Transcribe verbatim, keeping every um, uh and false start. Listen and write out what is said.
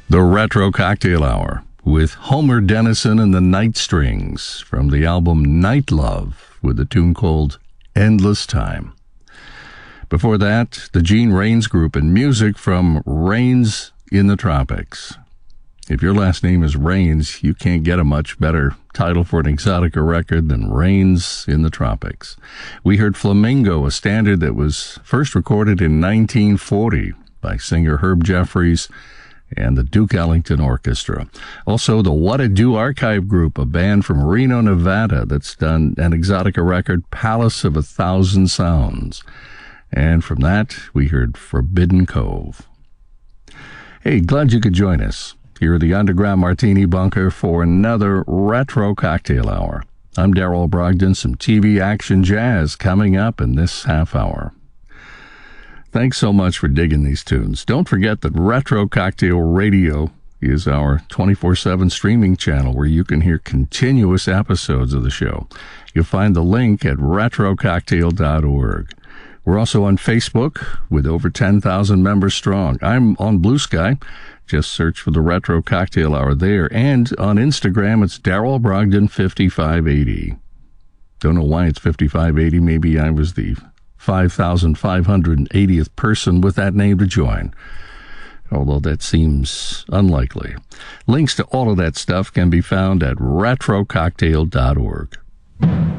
The Retro Cocktail Hour with Homer Dennison and the Night Strings from the album Night Love with a tune called Endless Time. Before that, the Gene Rains Group and music from Rains in the Tropics. If your last name is Rains, you can't get a much better title for an Exotica record than Rains in the Tropics. We heard Flamingo, a standard that was first recorded in nineteen forty by singer Herb Jeffries and the Duke Ellington Orchestra. Also, the What It Do Archive Group, a band from Reno, Nevada, that's done an Exotica record, Palace of a Thousand Sounds. And from that, we heard Forbidden Cove. Hey, glad you could join us here at the Underground Martini Bunker for another Retro Cocktail Hour. I'm Darrell Brogdon. Some T V action jazz coming up in this half hour. Thanks so much for digging these tunes. Don't forget that Retro Cocktail Radio is our twenty-four seven streaming channel where you can hear continuous episodes of the show. You'll find the link at retro cocktail dot org. We're also on Facebook with over ten thousand members strong. I'm on Blue Sky. Just search for the Retro Cocktail Hour there. And on Instagram, it's Darrell Brogdon fifty-five eighty. Don't know why it's fifty-five eighty. Maybe I was the five thousand five hundred eightieth person with that name to join, although that seems unlikely. Links to all of that stuff can be found at retro cocktail dot org.